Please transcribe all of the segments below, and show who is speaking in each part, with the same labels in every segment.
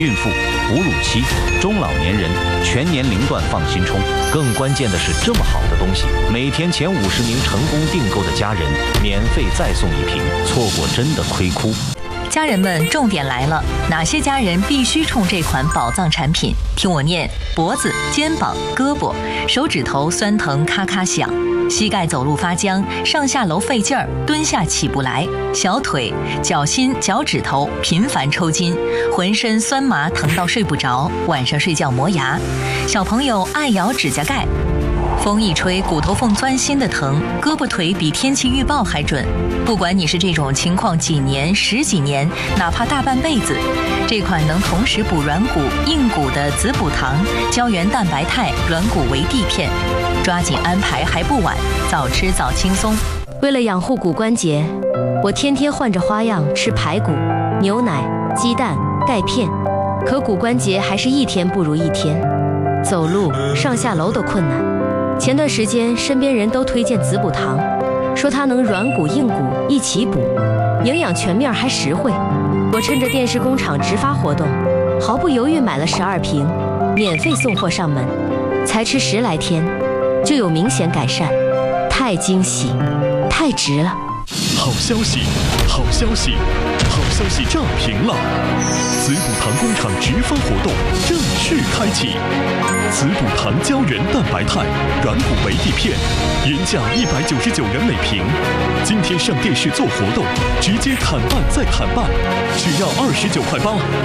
Speaker 1: 孕妇、哺乳期、中老年人，全年龄段放心冲。更关键的是，这么好的东西，每天前50名成功订购的家人，免费再送1瓶，错过真的亏哭。
Speaker 2: 家人们，重点来了，哪些家人必须冲这款宝藏产品？听我念：脖子、肩膀、胳膊、手指头酸疼咔咔响，膝盖走路发僵，上下楼费劲儿，蹲下起不来，小腿、脚心、脚趾头频繁抽筋，浑身酸麻疼到睡不着，晚上睡觉磨牙，小朋友爱咬指甲盖。风一吹，骨头缝钻心的疼，胳膊腿比天气预报还准。不管你是这种情况几年、10几年，哪怕大半辈子，这款能同时补软骨、硬骨的子补糖、胶原蛋白肽、软骨维 D 片，抓紧安排还不晚，早吃早轻松。
Speaker 3: 为了养护骨关节，我天天换着花样吃排骨、牛奶、鸡蛋、钙片，可骨关节还是一天不如一天，走路、上下楼都困难。前段时间，身边人都推荐子补糖，说它能软骨硬骨一起补，营养全面还实惠。我趁着电视工厂直发活动，毫不犹豫买了12瓶，免费送货上门。才吃10来天，就有明显改善，太惊喜，太值了！
Speaker 4: 好消息，好消息，好消息涨停了！子补糖工厂直发活动正式开启。子补糖胶原蛋白肽软骨维 D 片，原价199元每瓶，今天上电视做活动，直接砍半再砍半，只要29块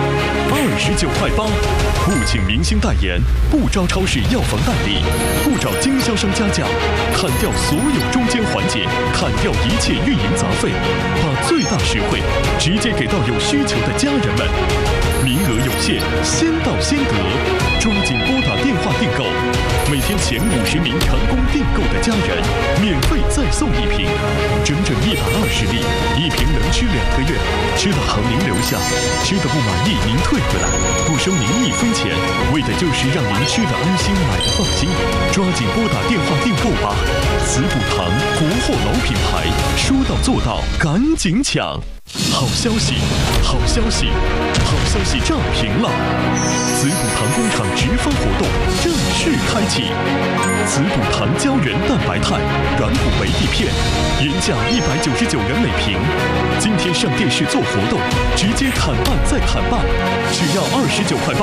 Speaker 4: 8，29块8，不请明星代言，不招超市药房代理，不找经销商加价，砍掉所有中间环节，砍掉一切运营杂费，把最大实惠直接给到有需求的家人们。名额有限，先到先得，抓紧拨打电话订购。每天前50名成功订购的家人，免费再送1瓶，整整120粒，1瓶能吃2个月，吃的好您留下，吃的不满意您退回来，不收您1分钱，为的就是让您吃的安心，买的放心。抓紧拨打电话订购吧！子补糖国货老品牌，说到做到，赶紧抢！好消息，好消息，好消息涨停了！子补糖工厂直发活动正式开启。子补糖胶原蛋白肽软骨维 D 片，原价199元每瓶，今天上电视做活动，直接砍半再砍半，只要29块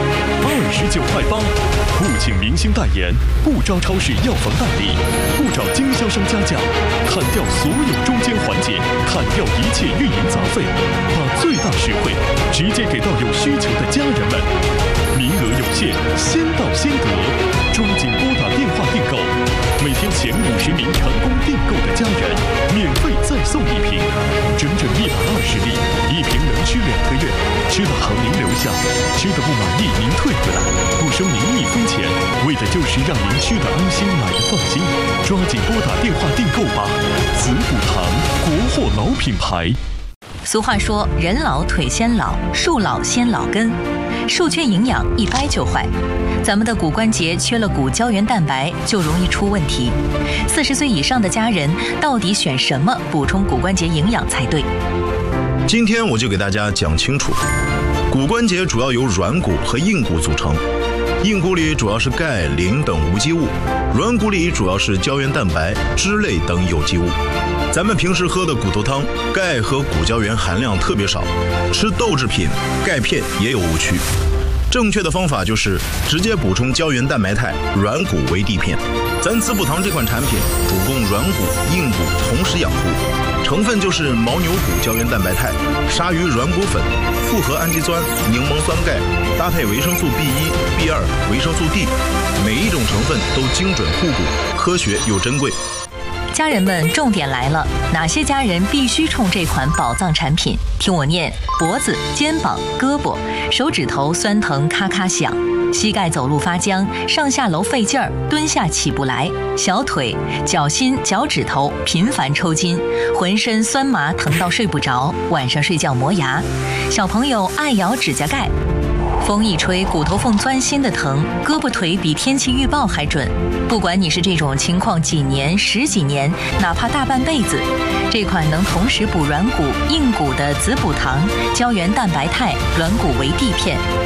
Speaker 4: 8，29块8，不请明星代言，不招超市药房代理，不找经销商加价，砍掉所有中间环节，砍掉一切运营杂费，把最大实惠直接给到有需求的家人们。名额有限，先到先得，抓紧拨打电话订购。每天前50名成功订购的家人，免费再送1瓶，整整120粒，1瓶能吃2个月，吃的好您留下，吃的不满意您退回来，不收您1分钱，为的就是让您吃的安心，买的放心。抓紧拨打电话订购吧！子补糖国货老品牌。
Speaker 2: 俗话说，人老腿先老，树老先老根，树缺营养一掰就坏。咱们的骨关节缺了骨胶原蛋白，就容易出问题。40岁以上的家人到底选什么补充骨关节营养才对？
Speaker 5: 今天我就给大家讲清楚，骨关节主要由软骨和硬骨组成，硬骨里主要是钙、磷等无机物，软骨里主要是胶原蛋白、脂类等有机物。咱们平时喝的骨头汤，钙和骨胶原含量特别少，吃豆制品、钙片也有误区。正确的方法就是直接补充胶原蛋白肽软骨维 D 片。咱子补糖这款产品主攻软骨、硬骨同时养护，成分就是牦牛骨胶原蛋白肽、鲨鱼软骨粉、复合氨基酸、柠檬酸钙，搭配维生素 B1、B2、维生素 D， 每一种成分都精准护骨，科学又珍贵。
Speaker 2: 家人们，重点来了，哪些家人必须冲这款宝藏产品？听我念：脖子、肩膀、胳膊、手指头酸疼咔咔响，膝盖走路发僵，上下楼费劲儿，蹲下起不来，小腿、脚心、脚趾头频繁抽筋，浑身酸麻疼到睡不着，晚上睡觉磨牙，小朋友爱咬指甲盖。风一吹，骨头缝钻心的疼，胳膊腿比天气预报还准。不管你是这种情况几年、10几年，哪怕大半辈子，这款能同时补软骨、硬骨的子补糖、胶原蛋白肽、软骨维 D 片，